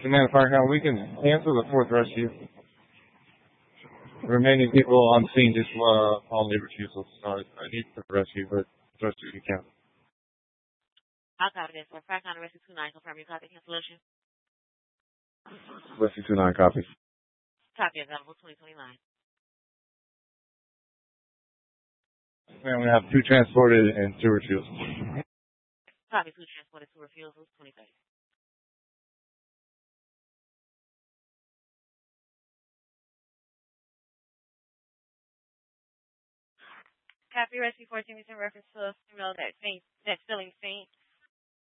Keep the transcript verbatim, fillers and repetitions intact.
Command Fire Count, we can cancel the fourth rescue. Remaining people on scene just uh, on the refusal. So I need the rescue, but the rescue you can. I'll copy this. For Fire Count, Rescue two nine, confirm your copy cancellation. Rescue two nine, copy. Copy available twenty twenty-nine. And we have two transported and two refusals. Copy two transported, two refusals, twenty thirty. Copy Rescue fourteen is in reference to a female that faint, that's feeling faint